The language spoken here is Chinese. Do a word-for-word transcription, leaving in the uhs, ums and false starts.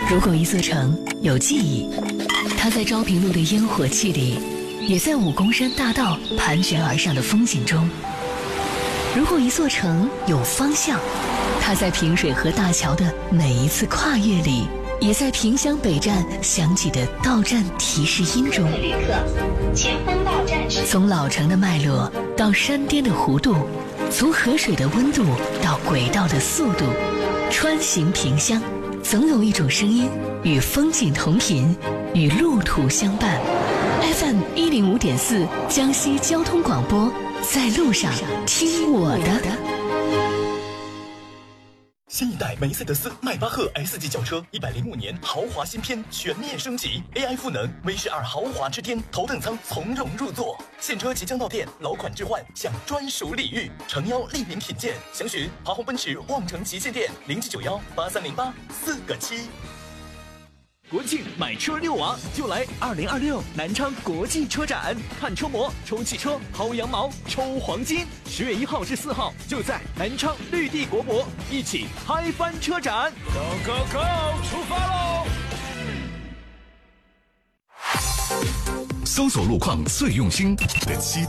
如果一座城有记忆，它在昭平路的烟火气里，也在武功山大道盘旋而上的风景中。如果一座城有方向，它在平水河大桥的每一次跨越里，也在萍乡北站响起的到站提示音中。 旅客，前方到站是。 从老城的脉络到山巅的弧度，从河水的温度到轨道的速度，穿行萍乡，总有一种声音与风景同频，与路途相伴。F M 一零五点四，江西交通广播，在路上听我的。 新一代梅赛德斯迈巴赫 S 级轿车，一百零五年豪华新篇全面升级 ，A I 赋能 V 十二豪华之天，头等舱从容入座。现车即将到店，老款置换享专属礼遇，诚邀莅临品鉴。详询华虹奔驰望城旗舰店零七九幺八三零八四个七。 国庆买车遛娃就来二零二六南昌国际车展，看车模、抽汽车、薅羊毛、抽黄金。十月一号至四号就在南昌绿地国博，一起嗨翻车展 ！Go Go Go， 出发喽！ 搜索路况最用心的七